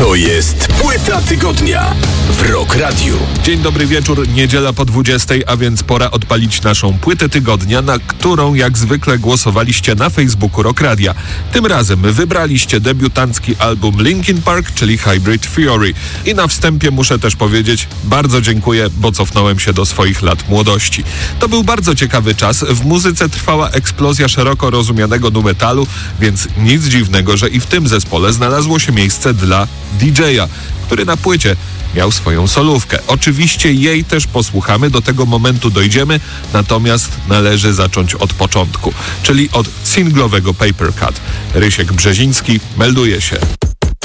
To jest Płyta Tygodnia w Rock Radiu. Dzień dobry wieczór, niedziela po 20, a więc pora odpalić naszą Płytę Tygodnia, na którą jak zwykle głosowaliście na Facebooku Rock Radia. Tym razem wybraliście debiutancki album Linkin Park, czyli Hybrid Theory. I na wstępie muszę też powiedzieć, bardzo dziękuję, bo cofnąłem się do swoich lat młodości. To był bardzo ciekawy czas, w muzyce trwała eksplozja szeroko rozumianego nu metalu, więc nic dziwnego, że i w tym zespole znalazło się miejsce dla DJ-a, który na płycie miał swoją solówkę. Oczywiście jej też posłuchamy, do tego momentu dojdziemy, natomiast należy zacząć od początku, czyli od singlowego Paper Cut. Rysiek Brzeziński melduje się.